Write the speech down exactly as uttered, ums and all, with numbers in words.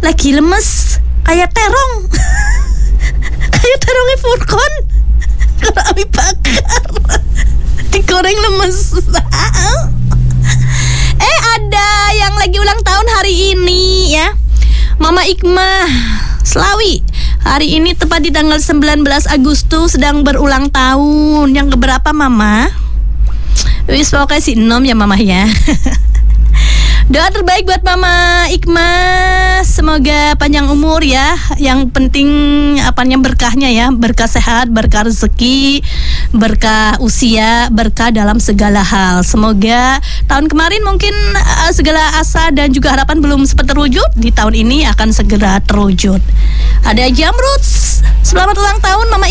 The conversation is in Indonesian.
lagi lemes kayak terong. Kayak terongnya Furkon. Kalau Ami bakar digoreng lemes. Eh ada yang lagi ulang tahun hari ini ya, Mama Ikmah Slawi. Hari ini tepat di tanggal sembilan belas Agustus sedang berulang tahun. Yang keberapa Mama? Wis pokoknya si enom ya Mama ya. Doa terbaik buat Mama Ikmah, semoga panjang umur ya. Yang penting apanya berkahnya ya, berkah sehat, berkah rezeki, berkah usia, berkah dalam segala hal. Semoga tahun kemarin mungkin uh, segala asa dan juga harapan belum sempat terwujud, di tahun ini akan segera terwujud. Ada Jamrut, selamat ulang tahun Mama